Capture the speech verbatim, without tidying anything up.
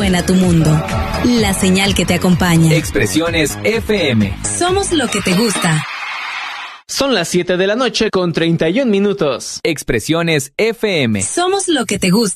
suena tu mundo. La señal que te acompaña. Expresiones F M. Somos lo que te gusta. Son las siete de la noche con treinta y un minutos. Expresiones F M. Somos lo que te gusta.